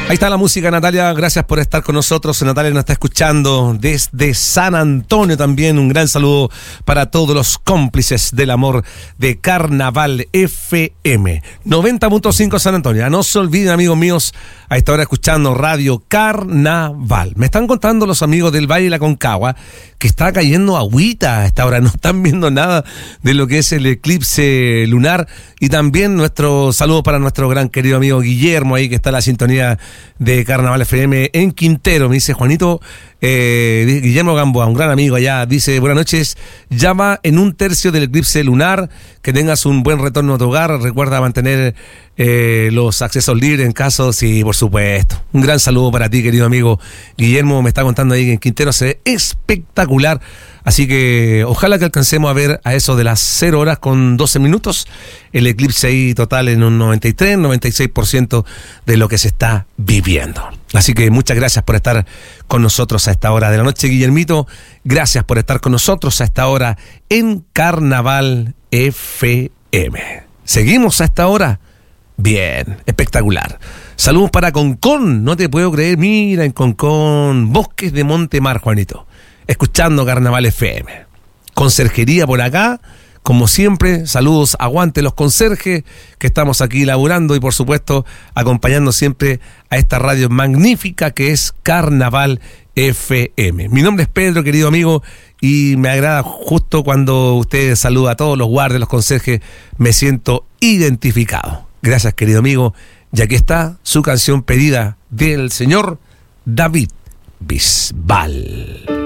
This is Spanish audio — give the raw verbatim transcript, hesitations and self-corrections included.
Ahí está la música, Natalia, gracias por estar con nosotros. Natalia nos está escuchando desde San Antonio también. Un gran saludo para todos los cómplices del amor de Carnaval F M noventa punto cinco San Antonio. No se olviden, amigos míos, a esta hora escuchando Radio Carnaval. Me están contando los amigos del Valle de la Concagua que está cayendo agüita a esta hora. No están viendo nada de lo que es el eclipse lunar. Y también nuestro saludo para nuestro gran querido amigo Guillermo, ahí que está en la sintonía de Carnaval F M en Quintero. Me dice Juanito, eh, Guillermo Gamboa, un gran amigo allá, dice: buenas noches, llama en un tercio del eclipse lunar, que tengas un buen retorno a tu hogar, recuerda mantener eh, los accesos libres en caso, sí, por supuesto. Un gran saludo para ti, querido amigo Guillermo, me está contando ahí que en Quintero se ve espectacular, así que ojalá que alcancemos a ver a eso de las cero horas con doce minutos, el eclipse ahí total en un noventa y tres, noventa y seis por ciento de lo que se está viviendo. Así que muchas gracias por estar con nosotros a esta hora de la noche, Guillermito. Gracias por estar con nosotros a esta hora en Carnaval F M. ¿Seguimos a esta hora? Bien, espectacular. Saludos para Concón, no te puedo creer, mira, en Concón, Bosques de Montemar, Juanito, escuchando Carnaval F M. Conserjería por acá, como siempre, saludos, aguante los conserjes, que estamos aquí laburando y por supuesto acompañando siempre a esta radio magnífica que es Carnaval F M. Mi nombre es Pedro, querido amigo, y me agrada justo cuando usted saluda a todos los guardias, los conserjes, me siento identificado. Gracias, querido amigo, y aquí está su canción pedida del señor David Bisbal.